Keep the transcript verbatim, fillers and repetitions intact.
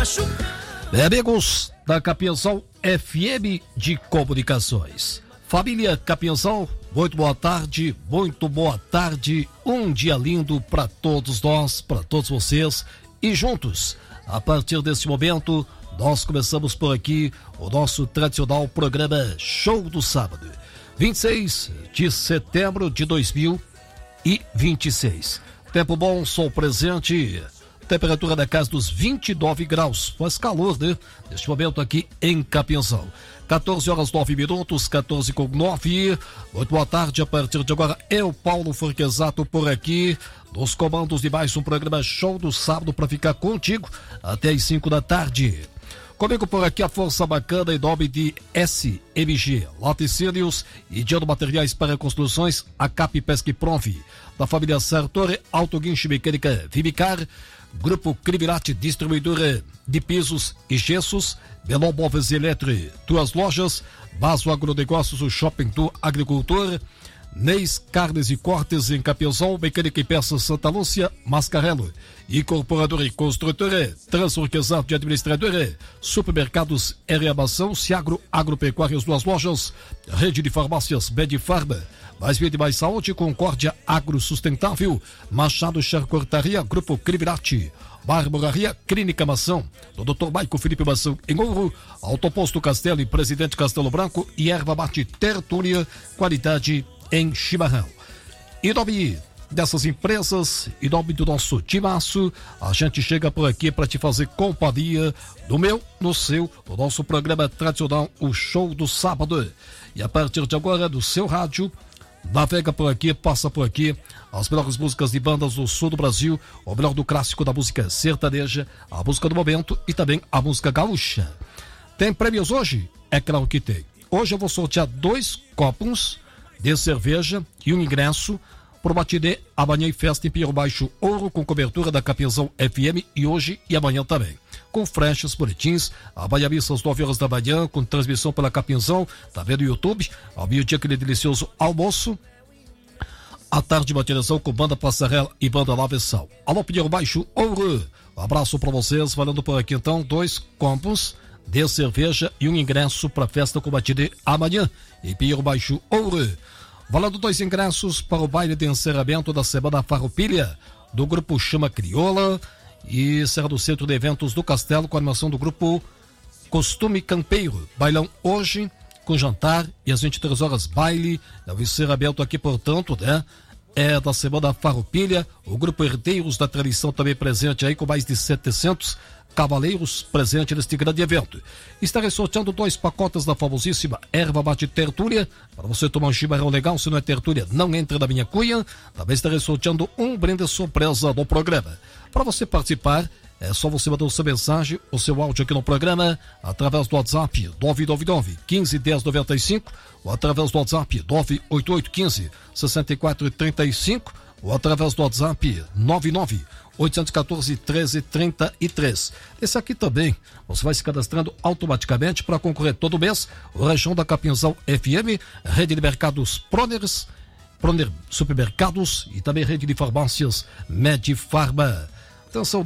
Bem, amigos da Capiação F M de Comunicações, família Capiação, muito boa tarde, muito boa tarde, um dia lindo para todos nós, para todos vocês, e juntos, a partir desse momento, nós começamos por aqui o nosso tradicional programa Show do Sábado, vinte e seis de setembro de dois mil e vinte e seis. Tempo bom, sol presente, temperatura da casa dos vinte e nove graus, faz calor, né? Neste momento aqui em Capiação. quatorze horas nove minutos, quatorze com nove. Muito boa tarde, a partir de agora eu, Paulo Forquesato, por aqui, nos comandos de mais um programa Show do Sábado para ficar contigo até as cinco da tarde. Comigo por aqui a força bacana em nome de S M G, Laticínios e Diano Materiais para Construções, a Cap Pesca e Profi, da família Sartori, Autoguinche Mecânica Vibicar, Grupo Crivirate, distribuidora de pisos e gessos, Melon Móveis e Eletri, duas lojas, Baso Agronegócios, o Shopping do Agricultor, Neis Carnes e Cortes em Capiação, Mecânica e Peças Santa Lúcia, Mascarello, Incorporadora e Construtora, Transurquesato de Administradora, Supermercados Eriamação, Ciagro Agropecuária, as duas lojas, Rede de Farmácias Medifarma, Mais Vida e Mais Saúde, Concórdia Agro Sustentável, Machado Charcortaria, Grupo Crivirate, Barboraria Clínica Mação, do doutor Maico Felipe Mação em Ouro, Autoposto Castelo e Presidente Castelo Branco e Erva Mate Tertúlia, qualidade em chimarrão. Em nome dessas empresas, em nome do nosso timaço, a gente chega por aqui para te fazer companhia do meu, no seu, no nosso programa tradicional, o Show do Sábado. E a partir de agora, do seu rádio, navega por aqui, passa por aqui, as melhores músicas de bandas do sul do Brasil, o melhor do clássico da música sertaneja, a música do momento e também a música gaúcha. Tem prêmios hoje? É claro que tem. Hoje eu vou sortear dois copos de cerveja e um ingresso para o matinê amanhã em festa em Pinheiro Baixo Ouro, com cobertura da Capiação F M, e hoje e amanhã também, com flashes, boletins, amanhã missa às nove horas da manhã, com transmissão pela Capiação, tá vendo no YouTube, ao meio-dia aquele delicioso almoço, à tarde matinezão com banda Passarela e banda Lavessal. Alô Pinheiro Baixo Ouro, um abraço para vocês, valendo por aqui então dois combos de cerveja e um ingresso para a festa com matinê amanhã em Pinheiro Baixo Ouro. Valendo dois ingressos para o baile de encerramento da Semana Farroupilha do Grupo Chama Crioula, e será do Centro de Eventos do Castelo, com a animação do Grupo Costume Campeiro. Bailão hoje com jantar e às vinte e três horas baile. O encerramento aqui, portanto, né, é da Semana Farroupilha. O Grupo Herdeiros da Tradição também presente aí, com mais de setecentos cavaleiros presentes neste grande evento. Estarei sorteando dois pacotes da famosíssima Erva Mate Tertúlia, para você tomar um chimarrão legal. Se não é tertúlia, não entra na minha cunha. Também estarei sorteando um brinde surpresa no programa. Para você participar, é só você mandar o seu mensagem, o seu áudio aqui no programa, através do WhatsApp nove nove nove, quinze, dez, noventa e cinco, ou através do WhatsApp nove oito oito, quinze, sessenta e quatro, trinta e cinco, ou através do WhatsApp nove nove oito um quatro, treze, trinta e três. Esse aqui também, você vai se cadastrando automaticamente para concorrer todo mês o Região da Capiação F M, Rede de Mercados Proners, Proner Supermercados e também Rede de Farmácias Medifarma. Atenção,